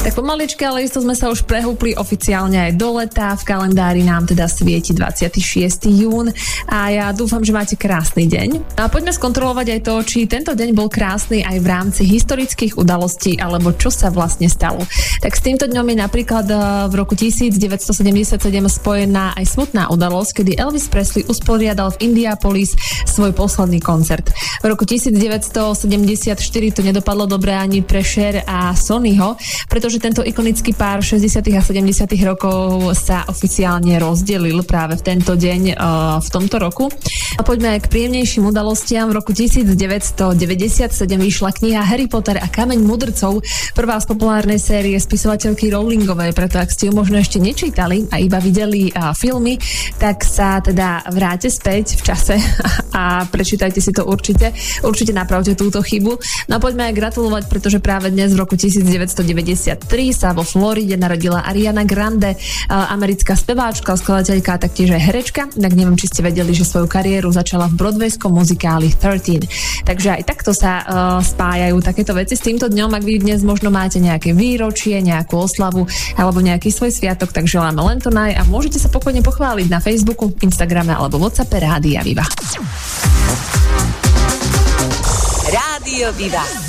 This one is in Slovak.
Tak pomaličky, ale isto sme sa už prehúpli oficiálne aj do leta. V kalendári nám teda svieti 26. jún a ja dúfam, že máte krásny deň. A poďme skontrolovať aj to, či tento deň bol krásny aj v rámci historických udalostí, alebo čo sa vlastne stalo. Tak s týmto dňom je napríklad v roku 1977 spojená aj smutná udalosť, kedy Elvis Presley usporiadal v Indianapolis svoj posledný koncert. V roku 1974 to nedopadlo dobre ani pre Cher a Sonnyho, pretože tento ikonický pár 60. a 70. rokov sa oficiálne rozdelil práve v tento deň v tomto roku. A poďme aj k príjemnejším udalostiam. V roku 1997 vyšla kniha Harry Potter a Kameň mudrcov, prvá z populárnej série spisovateľky Rowlingovej, preto ak ste ju možno ešte nečítali a iba videli filmy, tak sa teda vráte späť v čase a prečítajte si to určite napravte túto chybu. No a poďme aj gratulovať, pretože práve dnes v roku 1993 sa vo Floride narodila Ariana Grande, americká speváčka, skladateľka a taktiež aj herečka. Tak neviem, či ste vedeli, že svoju kariéru začala v broadwayskom muzikáli 13. Takže aj takto sa spájajú takéto veci s týmto dňom. Ak vy dnes možno máte nejaké výročie, nejakú oslavu alebo nejaký svoj sviatok, tak želáme len to naj a môžete sa pokojne pochváliť na Facebooku, Instagrame alebo WhatsAppe Rádia Viva. Rádio Viva.